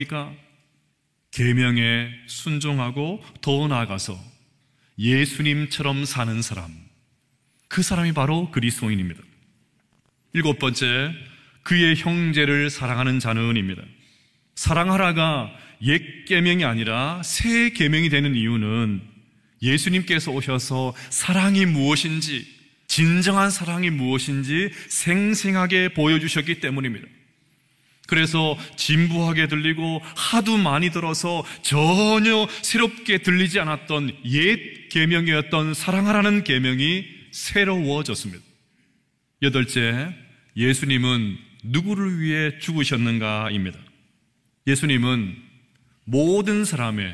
그러니까 계명에 순종하고 더 나아가서 예수님처럼 사는 사람, 그 사람이 바로 그리스도인입니다. 7번째, 그의 형제를 사랑하는 자는입니다. 사랑하라가 옛 계명이 아니라 새 계명이 되는 이유는 예수님께서 오셔서 사랑이 무엇인지, 진정한 사랑이 무엇인지 생생하게 보여주셨기 때문입니다. 그래서 진부하게 들리고 하도 많이 들어서 전혀 새롭게 들리지 않았던 옛 계명이었던 사랑하라는 계명이 새로워졌습니다. 8째, 예수님은 누구를 위해 죽으셨는가입니다. 예수님은 모든 사람의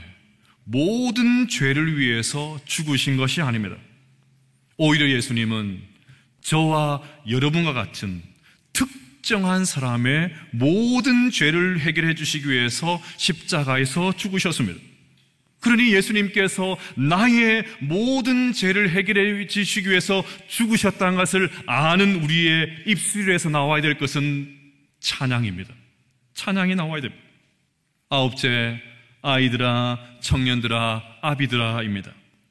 모든 죄를 위해서 죽으신 것이 아닙니다. 오히려 예수님은 저와 여러분과 같은 특정한 사람의 모든 죄를 해결해 주시기 위해서 십자가에서 죽으셨습니다. 그러니 예수님께서 나의 모든 죄를 해결해 주시기 위해서 죽으셨다는 것을 아는 우리의 입술에서 나와야 될 것은 찬양입니다. 찬양이 나와야 됩니다. 9째, 아이들아, 청년들아, 아비들아입니다.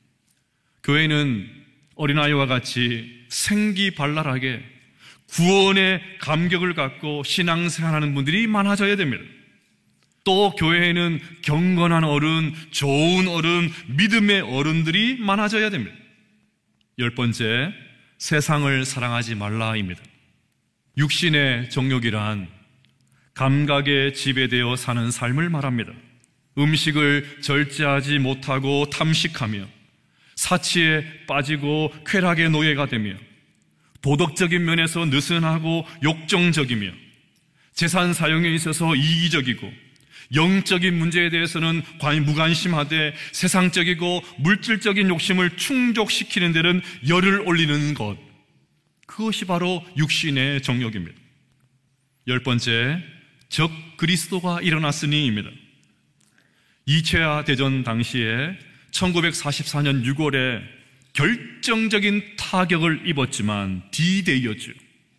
교회는 어린아이와 같이 생기발랄하게 구원의 감격을 갖고 신앙생활하는 분들이 많아져야 됩니다. 또 교회에는 경건한 어른, 좋은 어른, 믿음의 어른들이 많아져야 됩니다. 10번째, 세상을 사랑하지 말라입니다. 육신의 정욕이란 감각에 지배되어 사는 삶을 말합니다. 음식을 절제하지 못하고 탐식하며 사치에 빠지고 쾌락의 노예가 되며 도덕적인 면에서 느슨하고 욕정적이며 재산 사용에 있어서 이기적이고 영적인 문제에 대해서는 무관심하되 세상적이고 물질적인 욕심을 충족시키는 데는 열을 올리는 것, 그것이 바로 육신의 정욕입니다. 10번째, 적 그리스도가 일어났으니입니다. 2차 대전 당시에 1944년 6월에 결정적인 타격을 입었지만 D-Day였죠.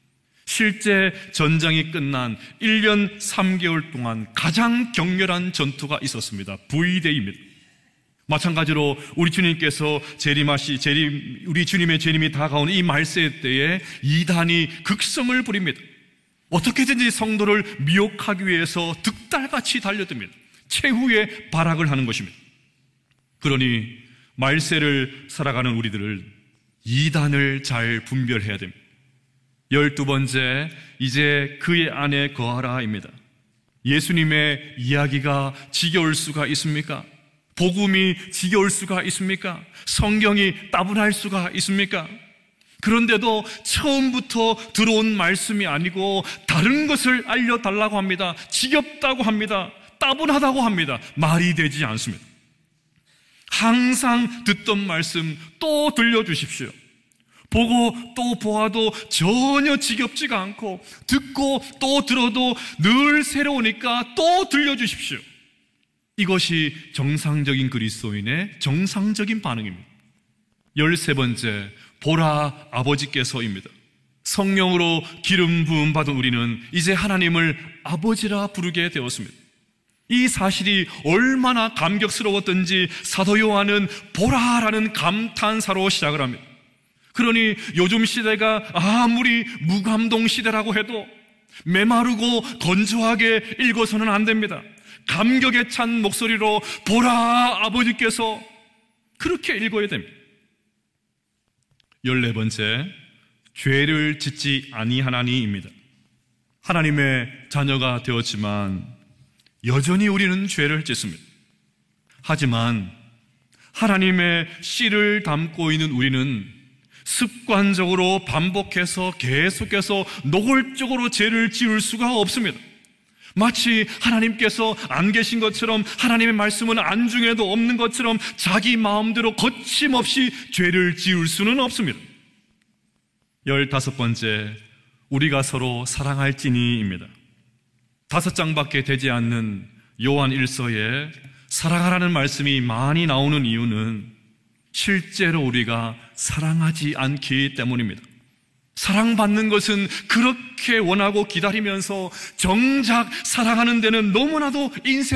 실제 전장이 끝난 1년 3개월 동안 가장 격렬한 전투가 있었습니다. V-Day입니다. 마찬가지로 우리 주님께서 우리 주님의 재림이 다가오는 이 말세 때에 이단이 극성을 부립니다. 어떻게든지 성도를 미혹하기 위해서 득달같이 달려듭니다. 최후의 발악을 하는 것입니다. 그러니 말세를 살아가는 우리들을 이단을 잘 분별해야 됩니다. 12번째, 이제 그의 안에 거하라입니다. 예수님의 이야기가 지겨울 수가 있습니까? 복음이 지겨울 수가 있습니까? 성경이 따분할 수가 있습니까? 그런데도 처음부터 들어온 말씀이 아니고 다른 것을 알려달라고 합니다. 지겹다고 합니다. 따분하다고 합니다. 말이 되지 않습니다. 항상 듣던 말씀 또 들려주십시오. 보고 또 보아도 전혀 지겹지가 않고 듣고 또 들어도 늘 새로우니까 또 들려주십시오. 이것이 정상적인 그리스도인의 정상적인 반응입니다. 13번째, 보라 아버지께서입니다. 성령으로 기름 부음 받은 우리는 이제 하나님을 아버지라 부르게 되었습니다. 이 사실이 얼마나 감격스러웠던지 사도 요한은 보라라는 감탄사로 시작을 합니다. 그러니 요즘 시대가 아무리 무감동 시대라고 해도 메마르고 건조하게 읽어서는 안 됩니다. 감격에 찬 목소리로 보라 아버지께서, 그렇게 읽어야 됩니다. 14번째, 죄를 짓지 아니하나니입니다. 하나님의 자녀가 되었지만 여전히 우리는 죄를 짓습니다. 하지만 하나님의 씨를 담고 있는 우리는 습관적으로 반복해서 계속해서 노골적으로 죄를 지을 수가 없습니다. 마치 하나님께서 안 계신 것처럼, 하나님의 말씀은 안중에도 없는 것처럼 자기 마음대로 거침없이 죄를 지을 수는 없습니다. 15번째, 우리가 서로 사랑할지니입니다. 5장밖에 되지 않는 요한 1서에 사랑하라는 말씀이 많이 나오는 이유는 실제로 우리가 사랑하지 않기 때문입니다. 사랑받는 것은 그렇게 원하고 기다리면서 정작 사랑하는 데는 너무나도 인생